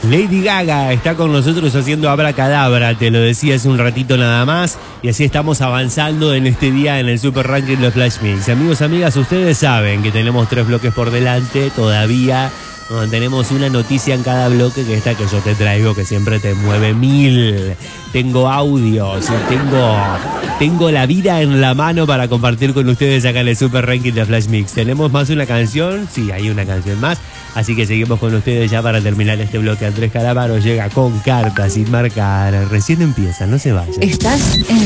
Lady Gaga está con nosotros haciendo Abracadabra, te lo decía hace un ratito nada más, y así estamos avanzando en este día en el Super Ranking de Flash Mix. Amigos, amigas, ustedes saben que tenemos 3 bloques por delante todavía. Tenemos una noticia en cada bloque, que esta que yo te traigo, que siempre te mueve 1000. Tengo audios, tengo la vida en la mano para compartir con ustedes acá en el Super Ranking de Flash Mix. ¿Tenemos más una canción? Sí, hay una canción más. Así que seguimos con ustedes ya para terminar este bloque. Andrés Calamaro llega con Cartas sin marcar. Recién empieza, no se vayan. Estás en